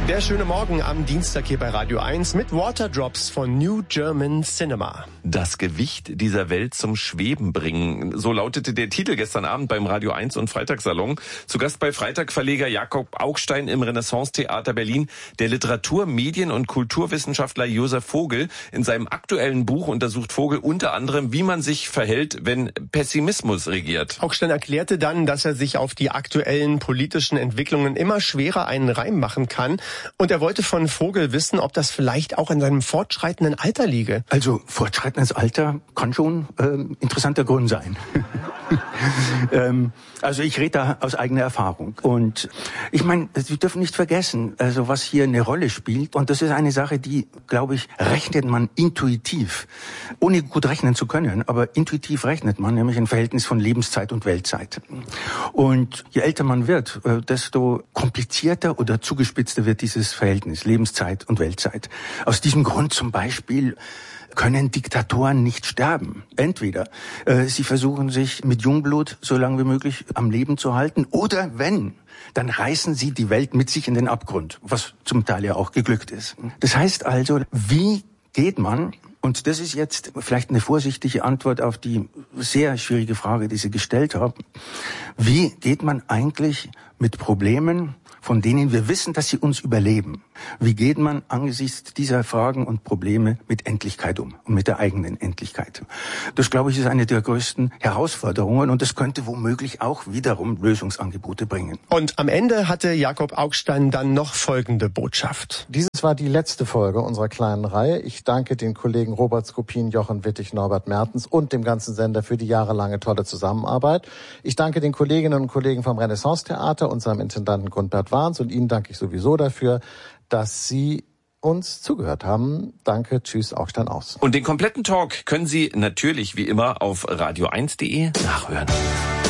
Der schöne Morgen am Dienstag hier bei Radio 1 mit Waterdrops von New German Cinema. Das Gewicht dieser Welt zum Schweben bringen. So lautete der Titel gestern Abend beim Radio 1 und Freitagssalon. Zu Gast bei Freitag-Verleger Jakob Augstein im Renaissance-Theater Berlin, der Literatur-, Medien- und Kulturwissenschaftler Josef Vogel. In seinem aktuellen Buch untersucht Vogel unter anderem, wie man sich verhält, wenn Pessimismus regiert. Augstein erklärte dann, dass er sich auf die aktuellen politischen Entwicklungen immer schwerer einen Reim machen kann. Und er wollte von Vogel wissen, ob das vielleicht auch in seinem fortschreitenden Alter liege. Also fortschreitendes Alter kann schon interessanter Grund sein. Also ich rede da aus eigener Erfahrung. Und ich meine, wir dürfen nicht vergessen, also was hier eine Rolle spielt. Und das ist eine Sache, die, glaube ich, rechnet man intuitiv. Ohne gut rechnen zu können, aber intuitiv rechnet man, nämlich ein Verhältnis von Lebenszeit und Weltzeit. Und je älter man wird, desto komplizierter oder zugespitzter wird dieses Verhältnis, Lebenszeit und Weltzeit. Aus diesem Grund zum Beispiel können Diktatoren nicht sterben. Entweder sie versuchen sich mit Jungblut so lange wie möglich am Leben zu halten, oder wenn, dann reißen sie die Welt mit sich in den Abgrund, was zum Teil ja auch geglückt ist. Das heißt also, wie geht man, und das ist jetzt vielleicht eine vorsichtige Antwort auf die sehr schwierige Frage, die Sie gestellt haben, wie geht man eigentlich mit Problemen, von denen wir wissen, dass sie uns überleben? Wie geht man angesichts dieser Fragen und Probleme mit Endlichkeit um und mit der eigenen Endlichkeit? Das, glaube ich, ist eine der größten Herausforderungen, und das könnte womöglich auch wiederum Lösungsangebote bringen. Und am Ende hatte Jakob Augstein dann noch folgende Botschaft. Dieses war die letzte Folge unserer kleinen Reihe. Ich danke den Kollegen Robert Skopin, Jochen Wittig, Norbert Mertens und dem ganzen Sender für die jahrelange tolle Zusammenarbeit. Ich danke den Kolleginnen und Kollegen vom Renaissance-Theater und seinem Intendanten Gundbert Warns, und Ihnen danke ich sowieso dafür, dass Sie uns zugehört haben. Danke, tschüss, Augstein aus. Und den kompletten Talk können Sie natürlich wie immer auf radio1.de nachhören.